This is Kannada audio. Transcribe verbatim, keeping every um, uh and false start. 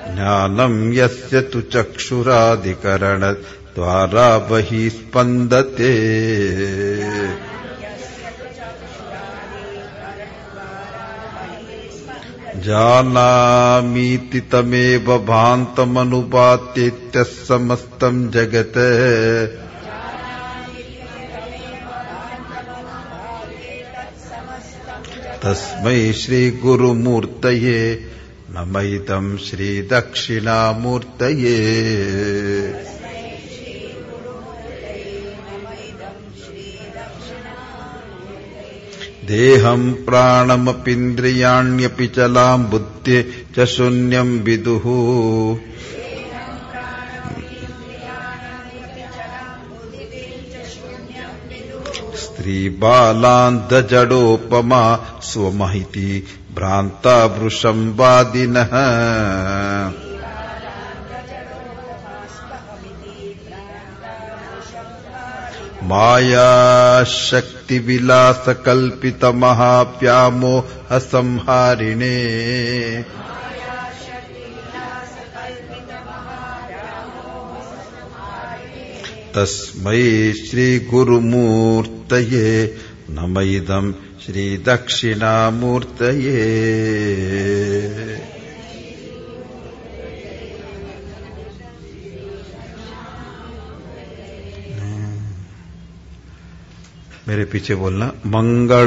ಜ್ಞಾನಂ ಯಸ್ಯ ತು ಚಕ್ಷುರಾದಿಕರಣ ದ್ವಾರಾ ಬಹಿಃ ಸ್ಪಂದತೆ ಜಾನಾಮೀತಿ ತಮೇವ ಭಾಂತಮನುಪಾತ್ಯೇತ್ಯಃ ಸಮಸ್ತಂ ಜಗತ್ ತಸ್ಮೈ ಶ್ರೀ ಗುರುಮೂರ್ತಯೇ ನಮ ಇದಂ ಶ್ರೀ ದಕ್ಷಿಣಾಮೂರ್ತಯೇ. ದೇಹಂ ಪ್ರಾಣಮಪೀಂದ್ರಿಯಾಣ್ಯಪಿ ಚಲಾಂ ಬುದ್ಧಿ ಚ ಶೂನ್ಯಂ ವಿದುಃ ಸ್ತ್ರೀ ಬಾಲಾಂಧ ಜಡೋಪಮಾ ಸ್ವಮಹಿತಿ ಭ್ರಾಂತ ವೃಷಂ ವಾದಿನಃ. ಮಾಯಾಶಕ್ತಿ ವಿಲಾಸ ಕಲ್ಪಿತ ಮಹಾವ್ಯಾಮೋಹ ಸಂಹಾರಿಣೇ ತಸ್ಮೈ ಶ್ರೀ ಗುರುಮೂರ್ತಯೇ ನಮ ಇದಂ ಶ್ರೀ ದಕ್ಷಿಣಾಮೂರ್ತಯೇ. मेरे पीछे बोलना मंगल